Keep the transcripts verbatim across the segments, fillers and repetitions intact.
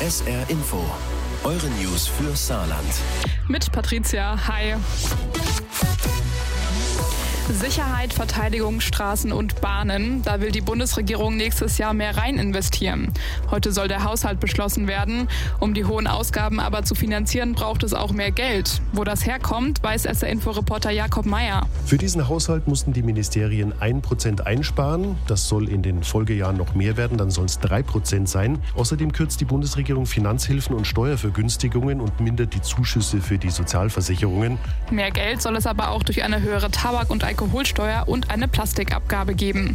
S R Info. Eure News für Saarland. Mit Patricia, hi. Sicherheit, Verteidigung, Straßen und Bahnen. Da will die Bundesregierung nächstes Jahr mehr rein investieren. Heute soll der Haushalt beschlossen werden. Um die hohen Ausgaben aber zu finanzieren, braucht es auch mehr Geld. Wo das herkommt, weiß S R-Info-Reporter Jakob Meyer. Für diesen Haushalt mussten die Ministerien ein Prozent einsparen. Das soll in den Folgejahren noch mehr werden, dann soll es drei Prozent sein. Außerdem kürzt die Bundesregierung Finanzhilfen und Steuervergünstigungen und mindert die Zuschüsse für die Sozialversicherungen. Mehr Geld soll es aber auch durch eine höhere Tabak- und Alkoholsteuer und eine Plastikabgabe geben.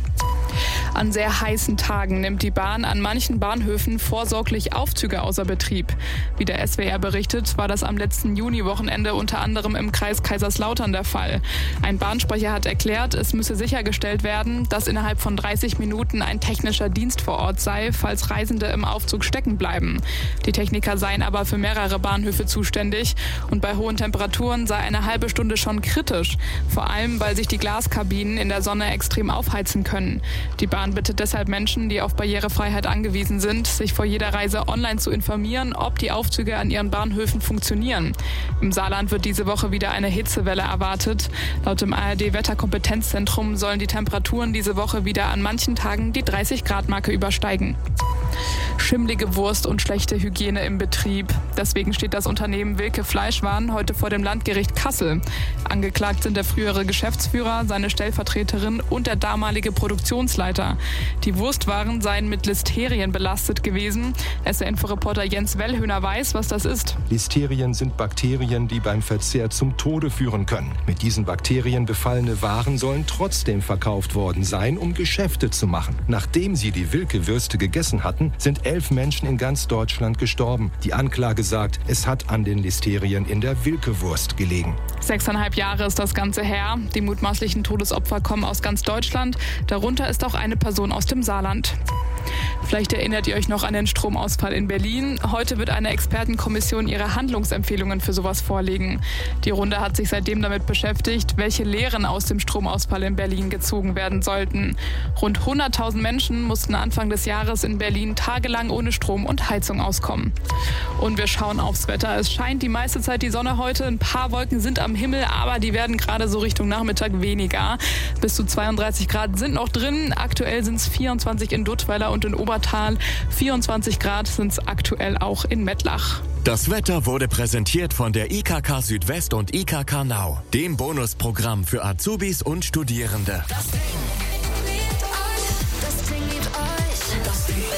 An sehr heißen Tagen nimmt die Bahn an manchen Bahnhöfen vorsorglich Aufzüge außer Betrieb. Wie der S W R berichtet, war das am letzten Juniwochenende unter anderem im Kreis Kaiserslautern der Fall. Ein Bahnsprecher hat erklärt, es müsse sichergestellt werden, dass innerhalb von dreißig Minuten ein technischer Dienst vor Ort sei, falls Reisende im Aufzug stecken bleiben. Die Techniker seien aber für mehrere Bahnhöfe zuständig und bei hohen Temperaturen sei eine halbe Stunde schon kritisch. Vor allem, weil sich die Glaskabinen in der Sonne extrem aufheizen können. Die Bahn bittet deshalb Menschen, die auf Barrierefreiheit angewiesen sind, sich vor jeder Reise online zu informieren, ob die Aufzüge an ihren Bahnhöfen funktionieren. Im Saarland wird diese Woche wieder eine Hitzewelle erwartet. Laut dem A R D-Wetterkompetenzzentrum sollen die Temperaturen diese Woche wieder an manchen Tagen die dreißig Grad Marke übersteigen. Schimmlige Wurst und schlechte Hygiene im Betrieb. Deswegen steht das Unternehmen Wilke Fleischwaren heute vor dem Landgericht Kassel. Angeklagt sind der frühere Geschäftsführer, seine Stellvertreterin und der damalige Produktionsleiter. Die Wurstwaren seien mit Listerien belastet gewesen. S R-Info-Reporter Jens Wellhöhner weiß, was das ist. Listerien sind Bakterien, die beim Verzehr zum Tode führen können. Mit diesen Bakterien befallene Waren sollen trotzdem verkauft worden sein, um Geschäfte zu machen. Nachdem sie die Wilke-Würste gegessen hatten, sind elf Menschen in ganz Deutschland gestorben. Die Anklage sagt, es hat an den Listerien in der Wilke-Wurst gelegen. Sechseinhalb Jahre ist das Ganze her. Die mutmaßlichen Todesopfer kommen aus ganz Deutschland. Darunter ist auch eine Person aus dem Saarland. Vielleicht erinnert ihr euch noch an den Stromausfall in Berlin. Heute wird eine Expertenkommission ihre Handlungsempfehlungen für sowas vorlegen. Die Runde hat sich seitdem damit beschäftigt, welche Lehren aus dem Stromausfall in Berlin gezogen werden sollten. Rund hunderttausend Menschen mussten Anfang des Jahres in Berlin tagelang ohne Strom und Heizung auskommen. Und wir schauen aufs Wetter. Es scheint die meiste Zeit die Sonne heute. Ein paar Wolken sind am Himmel, aber die werden gerade so Richtung Nachmittag weniger. Bis zu zweiunddreißig Grad sind noch drin. Aktuell sind es vierundzwanzig in Duttweiler und in Obertal. vierundzwanzig Grad sind es aktuell auch in Mettlach. Das Wetter wurde präsentiert von der I K K Südwest und I K K Now, dem Bonusprogramm für Azubis und Studierende. Das Ding liebt euch, das Ding liebt euch, das Ding,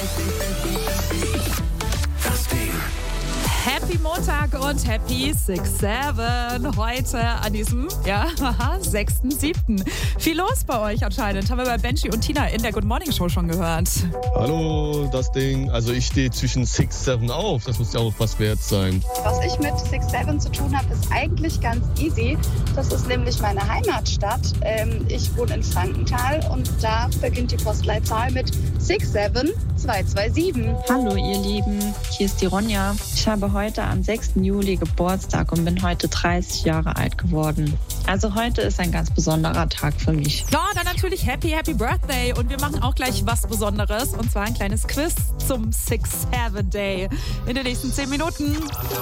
Das Ding. Happy Montag und Happy six seven heute an diesem, ja, sechsten siebten Viel los bei euch anscheinend. Haben wir bei Benji und Tina in der Good Morning Show schon gehört. Hallo, das Ding. Also ich stehe zwischen six seven auf. Das muss ja auch was wert sein. Was ich mit six seven zu tun habe, ist eigentlich ganz easy. Das ist nämlich meine Heimatstadt. Ähm, ich wohne in Frankenthal und da beginnt die Postleitzahl mit six seven zwei zwei sieben. Hallo ihr Lieben, hier ist die Ronja. Ich habe heute am sechsten Juli Geburtstag und bin heute dreißig Jahre alt geworden. Also heute ist ein ganz besonderer Tag für mich. Ja, dann natürlich Happy, Happy Birthday. Und wir machen auch gleich was Besonderes. Und zwar ein kleines Quiz zum six seven Day in den nächsten zehn Minuten.